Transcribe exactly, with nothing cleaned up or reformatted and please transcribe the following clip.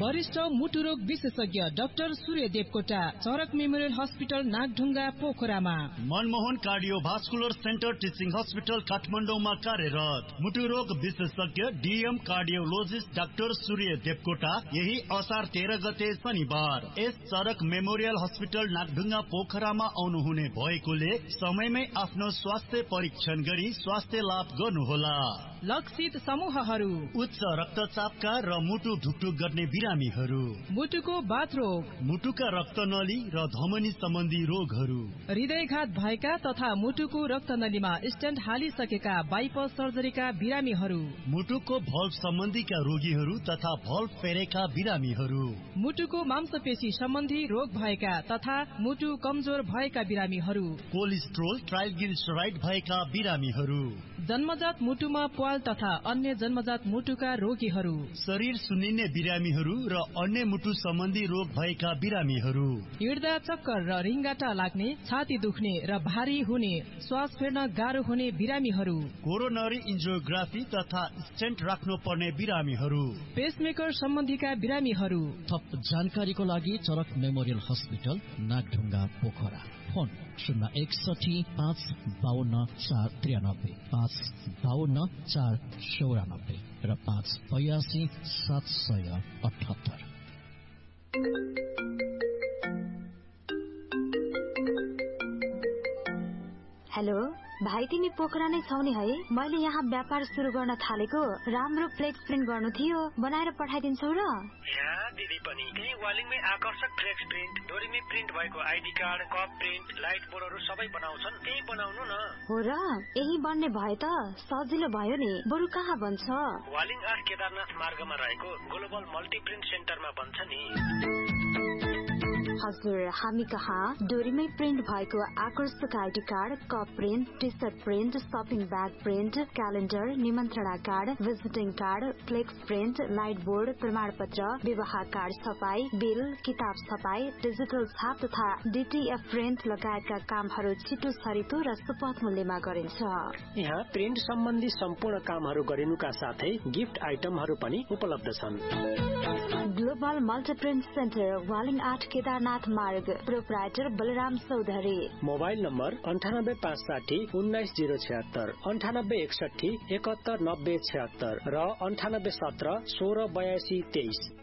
वरिष्ठ मुटु रोग विशेषज्ञ डाक्टर सूर्य देवकोटा, चरक मेमोरियल हस्पिटल नागढुङ्गा पोखरामा। Manmohan cardiovascular centre teaching hospital काठमाडौँमा कार्यरत मुटु रोग विशेषज्ञ डीएम कार्डियोलोजिस्ट डाक्टर सूर्य देवकोटा यही असार तेह्र गते शनिबार यस चरक मेमोरियल हस्पिटल नागढुङ्गा पोखरामा आउनुहुने भएकोले समयमै आफ्नो स्वास्थ्य परीक्षण गरी स्वास्थ्य लाभ गर्नुहोला। लक्षित समूहहरू उच्च रक्तचापका र मुटु ढुकढुक गर्ने बिरामीहरू, मुटुको बाथ रोग, मुटुका रक्तनली र धमनी सम्बन्धी रोगहरू, हृदयघात भएका तथा मुटुको रक्तनलीमा स्टेन्ट हालिसकेका बाइपास सर्जरीका बिरामीहरू, मुटुको भल्भ सम्बन्धीका रोगीहरू तथा भल्भ फेरेका बिरामीहरू, मुटुको मांसपेशी सम्बन्धी रोग भएका तथा मुटु कमजोर भएका बिरामीहरू, कोलेस्ट्रोल ट्राइग्लिसराइड भएका बिरामीहरू, जन्मजात मुटुमा प्वाल तथा अन्य जन्मजात मुटुका रोगीहरू, शरीर सुन्निने बिरामीहरू र अन्य मुटु सम्बन्धी रोग भएका बिरामीहरू, हिँड्दा चक्कर र रिङ्गाटा लाग्ने, छाती दुख्ने र भारी हुने, श्वास फेर्न गाह्रो हुने बिरामीहरू, कोरोनरी एन्जियोग्राफी तथा स्टेन्ट राख्नु पर्ने बिरामीहरू, पेसमेकर सम्बन्धीका बिरामीहरू। थप जानकारीको लागि चरक memorial hospital Nagdhunga Pokhara. Phone शून्य एकसठी पाँच बावन्न चार त्रियानब्बे, पाँच बावन्न चार चौरानब्बे र पाँच बयासी सात सय अठहत्तर। हेलो भाइ, तिमी पोखरा नै छौ नि है? मैले यहाँ व्यापार सुरु गर्न थालेको राम्रो फ्लेक्स प्रिन्ट गर्नु थियो, बनाएर पठाइदिन्छौ र? यहाँ दिदी पनि त्यही वालिङमै आकर्षक फ्लेक्स प्रिन्ट, डोरीमै प्रिन्ट भएको ID card, cup print, light बोर्डहरू सबै बनाउँछन्। त्यही बनाउनु न। हो र? यही बन्ने भए त सजिलो भयो नि। बरु कहाँ बन्छ? वालिङ आठ केदारनाथ मार्गमा रहेको ग्लोबल मल्टी प्रिन्ट सेन्टरमा बन्छ नि। हजुर, हामी कहाँ डोरीमै प्रिन्ट भएको आकर्षक ID card, cup print, T short print, shopping bag print, calendar, निमन्त्रणा card, visiting card, flex print, light board, प्रमाण पत्र, विवाह कार्ड छपाई, बिल, किताब छपाई, डिजिटल छाप तथा डीटीएफ प्रिन्ट लगायतका कामहरू छिटो छरितो र सुपथ मूल्यमा गरिन्छ। यहाँ प्रिन्ट सम्बन्धी सम्पूर्ण कामहरू गरिनुका साथै गिफ्ट आइटमहरू पनि उपलब्ध छन्। ग्लोबल मल्टीप्रिन्ट सेन्टर, वालिङ आठ केदारनाथ मार्ग, proprietor Balram Chaudhary. Mobile number अन्ठानब्बे पाँच साठी उन्नाइस जिरो छिहत्तर, अन्ठानब्बे एकसठी एकहत्तर नब्बे छिहत्तर र अन्ठानब्बे सत्र सोह्र बयासी तेइस।